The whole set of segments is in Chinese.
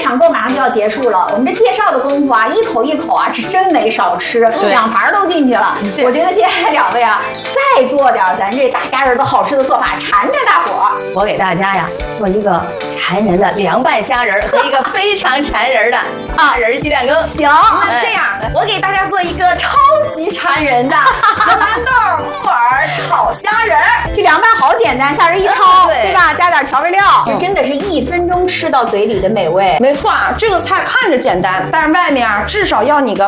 抢购马上就要结束了，我们这介绍的功夫啊，一口一口啊，是真没少吃，2盘都进去了。我觉得接下来2位啊，再做点咱这大虾仁的好吃的做法，馋着大伙儿。 我给大家呀做一个馋人的凉拌虾仁和一个非常馋人的虾仁鸡蛋羹。 行，那这样的，我给大家做一个超级馋人的荷兰豆木耳炒虾仁。这凉拌好简单，虾仁一焯，对吧？加点调味料，这真的是1分钟吃到嘴里的美味。 没错，这个菜看着简单，但是外面至少要你个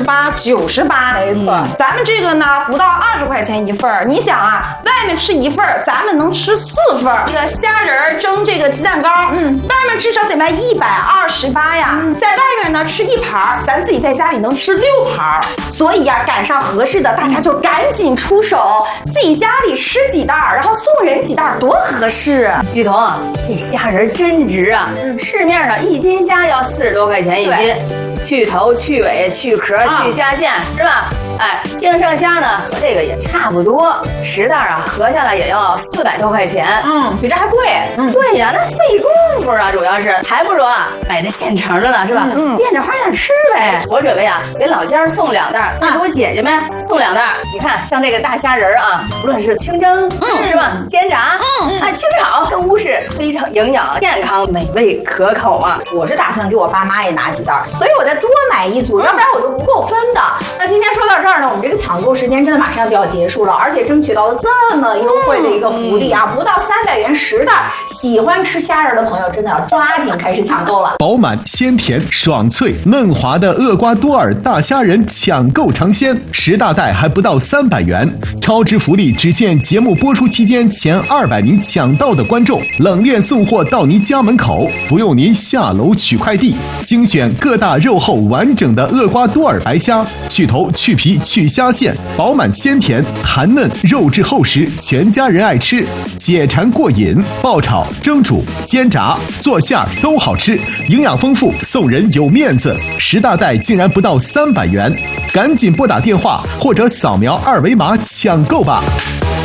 88、98。 没错， 咱们这个呢不到20块钱1份儿。你想啊，外面吃1份儿，咱们能吃4份儿。这个虾仁蒸这个鸡蛋糕，外面至少得卖128呀。在外面呢吃1盘，咱自己在家里能吃6盘。所以呀，赶上合适的，大家就赶紧出手，自己家里吃几袋，然后送人几袋，多合适。 玉彤，这虾仁真值啊！市面上1斤虾要40多块钱1斤，去头、去尾、去壳、去虾线，是吧？哎，净剩虾呢和这个也差不多，10袋啊，合下来也要400多块钱。 比这还贵。 对呀，那费功夫啊，主要是还不如啊买这现成的呢，是吧？变着花样吃呗。我准备啊给老家送2袋，再给我姐姐们送2袋。你看，像这个大虾仁啊，无论是清蒸，是吧？煎炸，清炒，都是非常营养、健康、美味、可口啊。 我是打算给我爸妈也拿几袋，所以我再多买1组，要不然我就不够分的。那今天说到这儿呢，我们这个抢购时间真的马上就要结束了，而且争取到了这么优惠的一个福利啊，不到300元10袋。喜欢吃虾仁的朋友真的要抓紧开始抢购了。 饱满、鲜甜、爽脆、嫩滑的厄瓜多尔大虾仁抢购尝鲜，10大袋还不到300元，超值福利只限节目播出期间前200名抢到的观众，冷链送货到您家门口，不用您下楼取快递。精选各大肉厚完整的厄瓜多尔白虾，去头、去皮、去虾线，饱满鲜甜，弹嫩肉质厚实，全家人爱吃，解馋过瘾。爆炒、蒸煮、煎炸、做馅儿都好吃，营养丰富，送人有面子。10大袋竟然不到300元，赶紧拨打电话或者扫描2维码抢购吧。